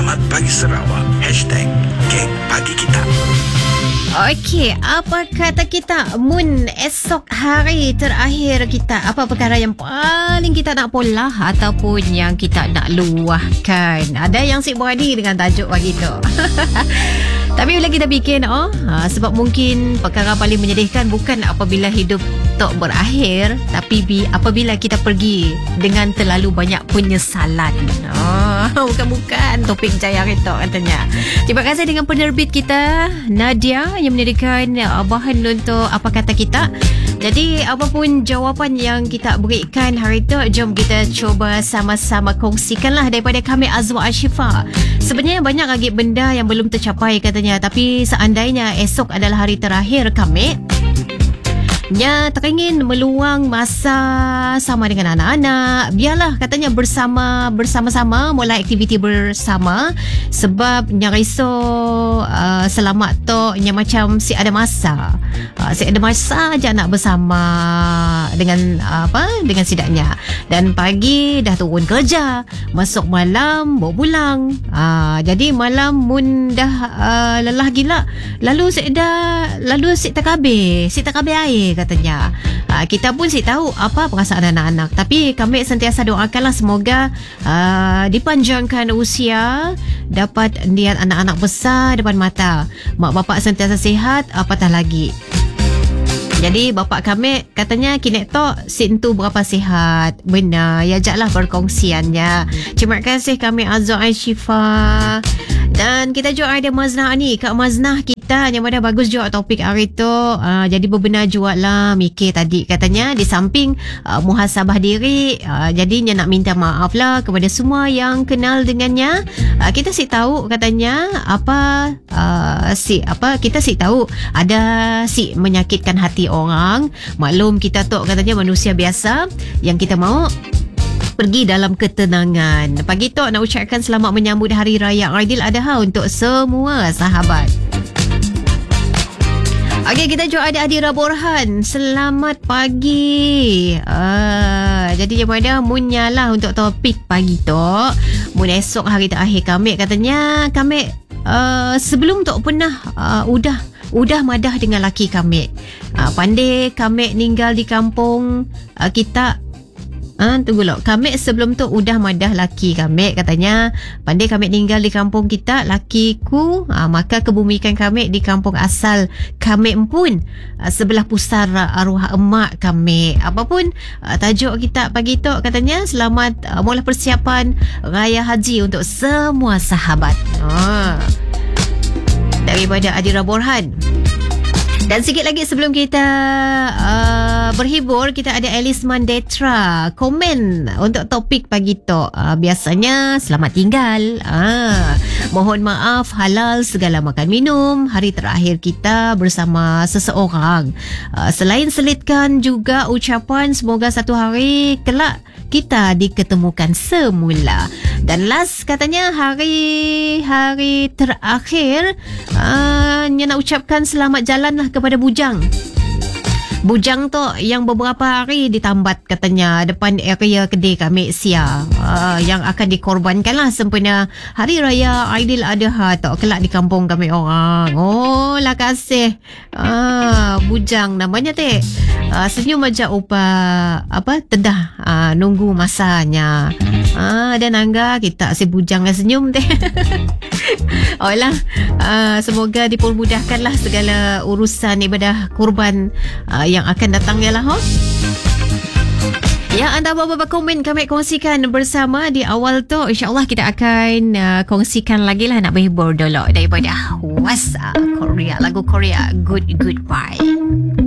Selamat Pagi Sarawak. #Geng Pagi Kita. Okey, apa kata kita mun esok hari terakhir kita? Apa perkara yang paling kita nak polah ataupun yang kita nak luahkan? Ada yang sik berani dengan tajuk begitu. Tapi bila kita fikir, sebab mungkin perkara paling menyedihkan bukan apabila hidup tak berakhir, tapi apabila kita pergi dengan terlalu banyak penyesalan. Bukan topik Jaya Retok katanya. Terima kasih dengan penerbit kita Nadia yang menyediakan bahan untuk apa kata kita. Jadi apapun jawapan yang kita berikan hari itu, jom kita cuba sama-sama kongsikanlah daripada kami Azwa Ashifa. Sebenarnya banyak lagi benda yang belum tercapai katanya, tapi seandainya esok adalah hari terakhir kami, teringin meluang masa sama dengan anak-anak. Biarlah katanya bersama-sama mulai aktiviti bersama, sebab risau selamat tu macam si ada masa. Si ada masa aja nak bersama dengan sidaknya. Dan pagi dah turun kerja, masuk malam bawa pulang. Jadi malam mun dah lelah gila, lalu si tak kabeh air katanya. Kita pun tahu apa perasaan anak-anak, tapi kami sentiasa doakanlah semoga dipanjangkan usia, dapat lihat anak-anak besar depan mata, mak bapak sentiasa sihat, apatah lagi. Jadi bapak kami katanya kini tok sintu berapa sihat. Benar, ya jaklah perkongsiannya. Terima kasih kami Azwa Ashifa. Dan kita juga ada Maznah ni, Kak Maznah kita yang mana bagus juga topik hari tu. Jadi berbenar juga lah mikir tadi katanya di samping muhasabah diri, jadinya nak minta maaf lah kepada semua yang kenal dengannya. Kita tahu katanya kita tahu ada menyakitkan hati orang. Maklum kita tu katanya manusia biasa yang kita mau pergi dalam ketenangan. Pagi tu nak ucapkan selamat menyambut Hari Raya Aidiladha untuk semua sahabat. Okey, kita juga ada Adira Borhan. Selamat pagi. Jadi yang mana munya lah untuk topik pagi tu. Mun esok hari terakhir kami katanya, kami sebelum tu pernah udah madah dengan laki kami. Pandai kami tinggal di kampung kita. Tunggu lo. Kami sebelum tu udah madah laki kami katanya, pandai kami tinggal di kampung kita, lakiku maka kebumikan kami di kampung asal kami pun sebelah pusar arwah emak kami. Apapun tajuk kita pagi tu katanya, selamat mula persiapan Raya Haji untuk semua sahabat. Daripada Adira Borhan. Dan sikit lagi sebelum kita berhibur, kita ada Alice Mandetra komen untuk topik pagi tu. Biasanya selamat tinggal, mohon maaf halal segala makan minum, hari terakhir kita bersama seseorang. Selain selitkan juga ucapan semoga satu hari kelak kita diketemukan semula. Dan last katanya hari terakhir nak ucapkan selamat jalan lah kepada bujang. Bujang tu yang beberapa hari ditambat katanya depan area kedai kami Sia, yang akan dikorbankan lah sempena Hari Raya Aidiladha tu kelak di kampung kami orang. Lah kasih. Bujang namanya teh. Senyum aja upah tedah nunggu masanya. Dan angga kita si bujang senyum teh. Semoga dipermudahkanlah segala urusan ibadah kurban yang akan datang ya lah. Ya, anda apa-apa komen kami kongsikan bersama di awal tu. InsyaAllah kita akan kongsikan lagi lah, nak berhibur dulu daripada WhatsApp Korea, lagu Korea Good Goodbye.